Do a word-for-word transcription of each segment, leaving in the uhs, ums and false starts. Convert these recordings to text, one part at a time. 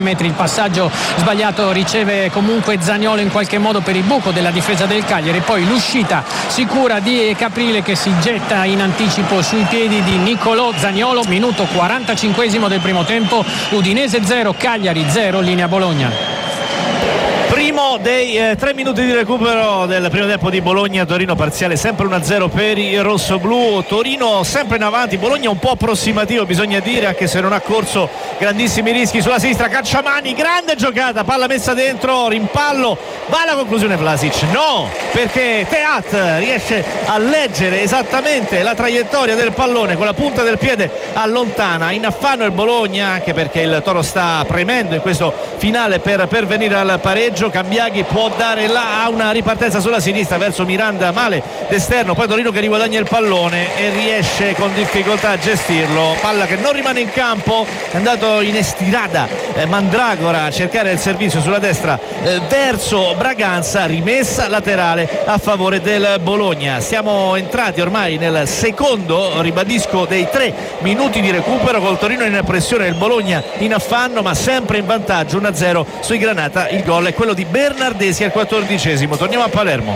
metri. Il passaggio sbagliato riceve comunque Zaniolo in qualche modo per il buco della difesa del Cagliari, poi l'uscita sicura di Caprile che si getta in anticipo sui piedi di Nicolò Zaniolo. Minuto quarantacinquesimo del primo tempo, Udinese zero Cagliari zero, linea Bologna. Primo dei eh, tre minuti di recupero del primo tempo di Bologna-Torino, parziale sempre uno a zero per i rossoblù. Torino sempre in avanti, Bologna un po' approssimativo bisogna dire, anche se non ha corso grandissimi rischi. Sulla sinistra Cacciamani, grande giocata, palla messa dentro, rimpallo, va alla conclusione Vlasic, no, perché Teat riesce a leggere esattamente la traiettoria del pallone con la punta del piede, allontana in affanno il Bologna, anche perché il Toro sta premendo in questo finale per, per venire al pareggio. Cambiaghi può dare là a una ripartenza sulla sinistra verso Miranda, male d'esterno, poi Torino che riguadagna il pallone e riesce con difficoltà a gestirlo, palla che non rimane in campo, è andato in estirada eh, Mandragora a cercare il servizio sulla destra eh, verso Braganza, rimessa laterale a favore del Bologna. Siamo entrati ormai nel secondo, ribadisco, dei tre minuti di recupero, col Torino in pressione, il Bologna in affanno ma sempre in vantaggio uno a zero sui Granata. Il gol è quello di Bernardeschi al quattordicesimo. Torniamo a Palermo.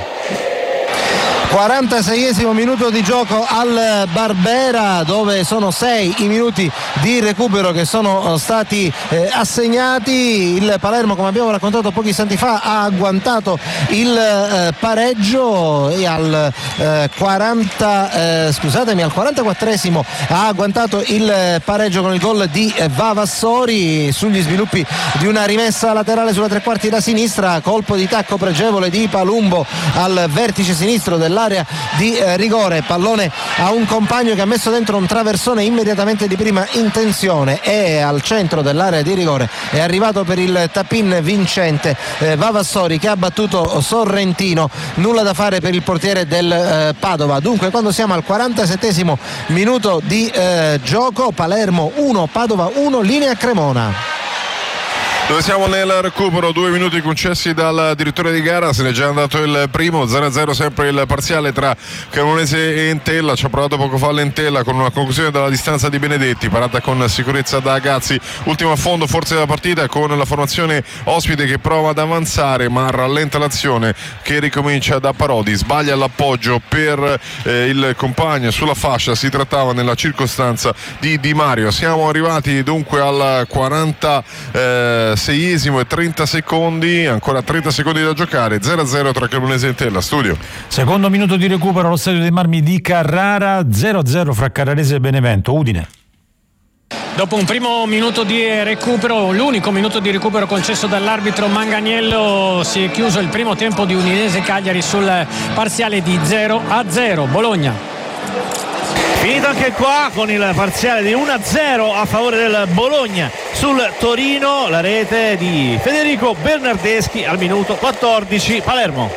quarantaseiesimo minuto di gioco al Barbera, dove sono sei i minuti di recupero che sono stati eh, assegnati. Il Palermo, come abbiamo raccontato pochi istanti fa, ha agguantato il eh, pareggio e al eh, quaranta eh, scusatemi al quarantaquattresimo ha agguantato il pareggio con il gol di eh, Vavassori sugli sviluppi di una rimessa laterale sulla tre quarti da sinistra, colpo di tacco pregevole di Palumbo al vertice sinistro dell'area di eh, rigore, pallone a un compagno che ha messo dentro un traversone immediatamente di prima intenzione, e al centro dell'area di rigore è arrivato per il tap-in vincente eh, Vavassori, che ha battuto Sorrentino. Nulla da fare per il portiere del eh, Padova. Dunque, quando siamo al quarantasettesimo minuto di eh, gioco, Palermo uno Padova uno, linea Cremona. Dove siamo nel recupero, due minuti concessi dal direttore di gara, se ne è già andato il primo, zero a zero sempre il parziale tra Cremonese e Entella. Ci ha provato poco fa l'Entella con una conclusione dalla distanza di Benedetti, parata con sicurezza da Gazzi, ultimo affondo forse della partita, con la formazione ospite che prova ad avanzare ma rallenta l'azione, che ricomincia da Parodi, sbaglia l'appoggio per eh, il compagno sulla fascia, si trattava nella circostanza di Di Mario. Siamo arrivati dunque al quarantaseiesimo e trenta secondi, ancora trenta secondi da giocare, zero a zero tra Cremonese e Entella. Studio. Secondo minuto di recupero allo stadio dei Marmi di Carrara, zero a zero fra Carrarese e Benevento. Udine. Dopo un primo minuto di recupero, l'unico minuto di recupero concesso dall'arbitro Manganiello, si è chiuso il primo tempo di Udinese Cagliari sul parziale di zero a zero. Bologna. Finito anche qua con il parziale di uno a zero a favore del Bologna sul Torino, la rete di Federico Bernardeschi al minuto quattordici. Palermo.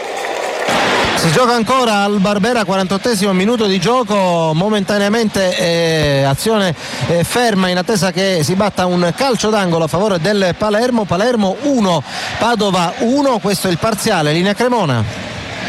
Si gioca ancora al Barbera, quarantottesimo minuto di gioco, momentaneamente eh, azione eh, ferma in attesa che si batta un calcio d'angolo a favore del Palermo. Palermo uno, Padova uno, questo è il parziale, linea Cremona.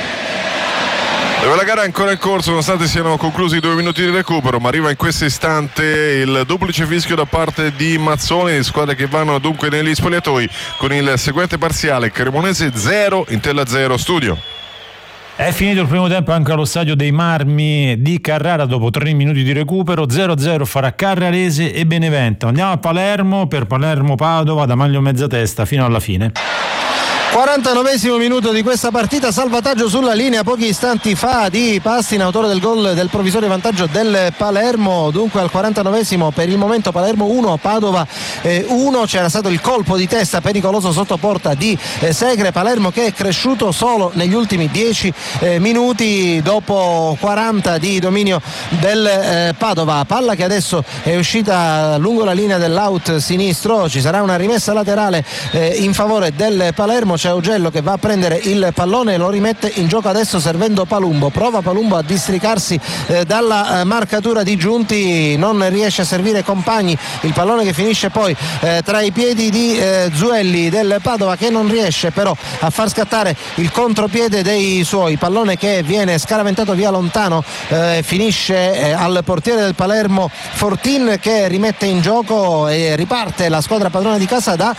Dove la gara è ancora in corso, nonostante siano conclusi i due minuti di recupero, ma arriva in questo istante il duplice fischio da parte di Mazzoni, squadre che vanno dunque negli spogliatoi con il seguente parziale: Cremonese zero, Entella zero. Studio. È finito il primo tempo anche allo stadio dei Marmi di Carrara, dopo tre minuti di recupero, zero a zero farà Carrarese e Benevento. Andiamo a Palermo per Palermo-Padova, da Maglio Mezzatesta fino alla fine. quarantanovesimo minuto di questa partita, salvataggio sulla linea pochi istanti fa di Pastina, autore del gol del provvisorio vantaggio del Palermo. Dunque al quarantanovesimo per il momento Palermo uno, Padova uno. C'era stato il colpo di testa pericoloso sotto porta di Segre. Palermo che è cresciuto solo negli ultimi dieci minuti dopo quaranta di dominio del Padova. Palla che adesso è uscita lungo la linea dell'out sinistro, ci sarà una rimessa laterale in favore del Palermo. c'è Augello che va a prendere il pallone e lo rimette in gioco adesso servendo Palumbo. Prova Palumbo a districarsi eh, dalla eh, marcatura di Giunti, non riesce a servire Compagni, il pallone che finisce poi eh, tra i piedi di eh, Zuelli del Padova, che non riesce però a far scattare il contropiede dei suoi, pallone che viene scaraventato via lontano, eh, finisce eh, al portiere del Palermo Fortin, che rimette in gioco e riparte la squadra padrona di casa da